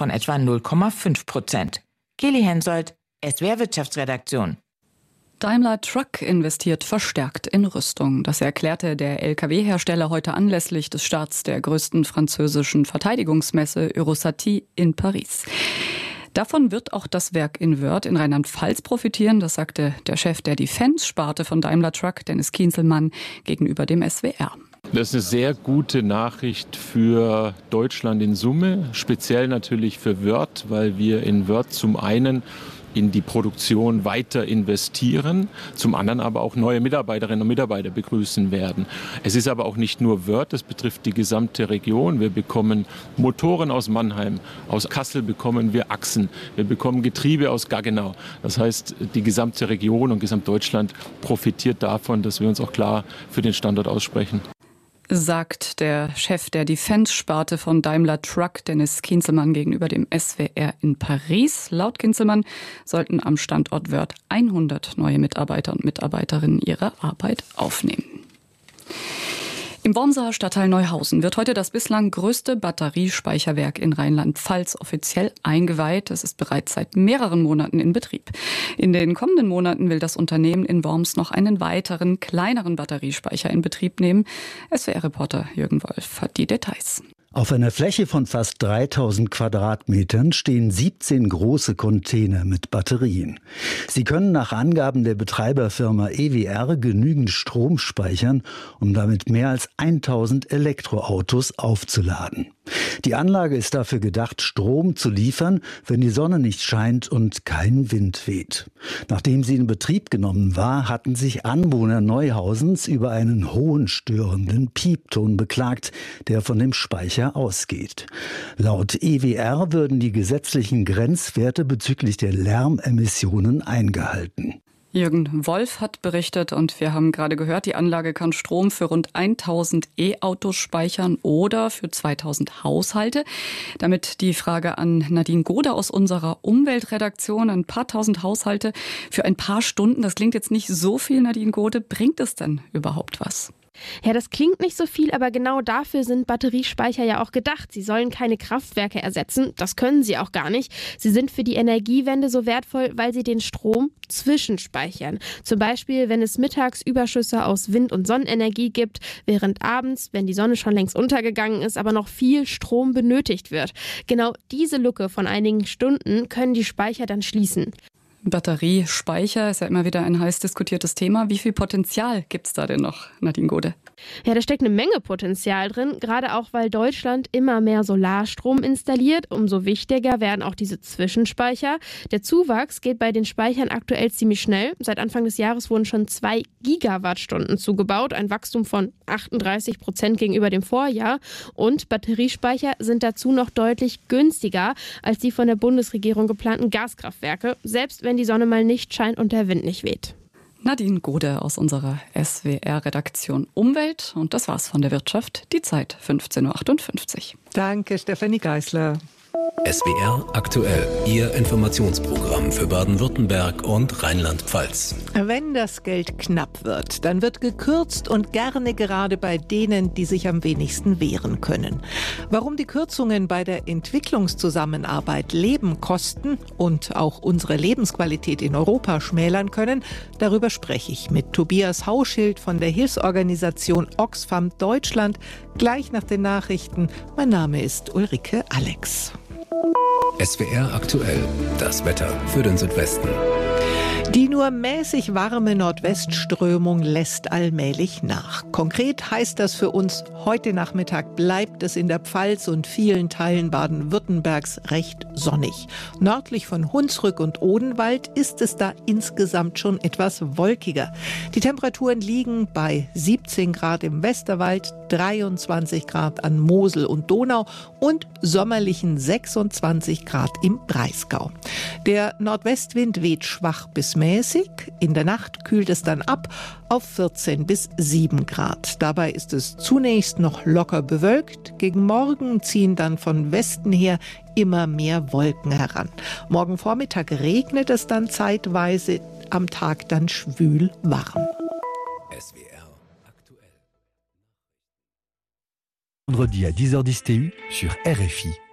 von etwa 0,5%. Kelly Hensoldt, SWR Wirtschaftsredaktion. Daimler Truck investiert verstärkt in Rüstung. Das erklärte der Lkw-Hersteller heute anlässlich des Starts der größten französischen Verteidigungsmesse Eurosati in Paris. Davon wird auch das Werk in Wörth in Rheinland-Pfalz profitieren, das sagte der Chef der Defense-Sparte von Daimler Truck, Dennis Kienzelmann, gegenüber dem SWR. Das ist eine sehr gute Nachricht für Deutschland in Summe, speziell natürlich für Wörth, weil wir in Wörth zum einen in die Produktion weiter investieren, zum anderen aber auch neue Mitarbeiterinnen und Mitarbeiter begrüßen werden. Es ist aber auch nicht nur Wörth, das betrifft die gesamte Region. Wir bekommen Motoren aus Mannheim, aus Kassel bekommen wir Achsen, wir bekommen Getriebe aus Gaggenau. Das heißt, die gesamte Region und Gesamtdeutschland profitiert davon, dass wir uns auch klar für den Standort aussprechen. Sagt der Chef der Defense-Sparte von Daimler Truck, Dennis Kienzelmann, gegenüber dem SWR in Paris. Laut Kienzelmann sollten am Standort Wörth 100 neue Mitarbeiter und Mitarbeiterinnen ihre Arbeit aufnehmen. Im Wormser Stadtteil Neuhausen wird heute das bislang größte Batteriespeicherwerk in Rheinland-Pfalz offiziell eingeweiht. Es ist bereits seit mehreren Monaten in Betrieb. In den kommenden Monaten will das Unternehmen in Worms noch einen weiteren, kleineren Batteriespeicher in Betrieb nehmen. SWR-Reporter Jürgen Wolf hat die Details. Auf einer Fläche von fast 3000 Quadratmetern stehen 17 große Container mit Batterien. Sie können nach Angaben der Betreiberfirma EWR genügend Strom speichern, um damit mehr als 1000 Elektroautos aufzuladen. Die Anlage ist dafür gedacht, Strom zu liefern, wenn die Sonne nicht scheint und kein Wind weht. Nachdem sie in Betrieb genommen war, hatten sich Anwohner Neuhausens über einen hohen störenden Piepton beklagt, der von dem Speicher ausgeht. Laut EWR würden die gesetzlichen Grenzwerte bezüglich der Lärmemissionen eingehalten. Jürgen Wolf hat berichtet und wir haben gerade gehört, die Anlage kann Strom für rund 1000 E-Autos speichern oder für 2000 Haushalte. Damit die Frage an Nadine Gode aus unserer Umweltredaktion. Ein paar tausend Haushalte für ein paar Stunden, das klingt jetzt nicht so viel, Nadine Gode. Bringt es denn überhaupt was? Ja, das klingt nicht so viel, aber genau dafür sind Batteriespeicher ja auch gedacht. Sie sollen keine Kraftwerke ersetzen, das können sie auch gar nicht. Sie sind für die Energiewende so wertvoll, weil sie den Strom zwischenspeichern. Zum Beispiel, wenn es mittags Überschüsse aus Wind- und Sonnenenergie gibt, während abends, wenn die Sonne schon längst untergegangen ist, aber noch viel Strom benötigt wird. Genau diese Lücke von einigen Stunden können die Speicher dann schließen. Batteriespeicher ist ja immer wieder ein heiß diskutiertes Thema. Wie viel Potenzial gibt es da denn noch, Nadine Gode? Ja, da steckt eine Menge Potenzial drin, gerade auch, weil Deutschland immer mehr Solarstrom installiert. Umso wichtiger werden auch diese Zwischenspeicher. Der Zuwachs geht bei den Speichern aktuell ziemlich schnell. Seit Anfang des Jahres wurden schon 2 Gigawattstunden zugebaut, ein Wachstum von 38% gegenüber dem Vorjahr. Und Batteriespeicher sind dazu noch deutlich günstiger als die von der Bundesregierung geplanten Gaskraftwerke, selbst wenn die Sonne mal nicht scheint und der Wind nicht weht. Nadine Gode aus unserer SWR-Redaktion Umwelt. Und das war's von der Wirtschaft. Die Zeit 15.58 Uhr. Danke, Stefanie Geisler. SWR aktuell, Ihr Informationsprogramm für Baden-Württemberg und Rheinland-Pfalz. Wenn das Geld knapp wird, dann wird gekürzt und gerne gerade bei denen, die sich am wenigsten wehren können. Warum die Kürzungen bei der Entwicklungszusammenarbeit Leben kosten und auch unsere Lebensqualität in Europa schmälern können, darüber spreche ich mit Tobias Hauschild von der Hilfsorganisation Oxfam Deutschland gleich nach den Nachrichten. Mein Name ist Ulrike Alex. SWR aktuell, das Wetter für den Südwesten. Die nur mäßig warme Nordwestströmung lässt allmählich nach. Konkret heißt das für uns, heute Nachmittag bleibt es in der Pfalz und vielen Teilen Baden-Württembergs recht sonnig. Nördlich von Hunsrück und Odenwald ist es da insgesamt schon etwas wolkiger. Die Temperaturen liegen bei 17 Grad im Westerwald, 23 Grad an Mosel und Donau und sommerlichen 26 Grad im Breisgau. Der Nordwestwind weht schwach bis mäßig. In der Nacht kühlt es dann ab auf 14 bis 7 Grad. Dabei ist es zunächst noch locker bewölkt. Gegen Morgen ziehen dann von Westen her immer mehr Wolken heran. Morgen Vormittag regnet es dann zeitweise, am Tag dann schwül warm. SWR aktuell. Vendredi à 10h10 TU sur RFI.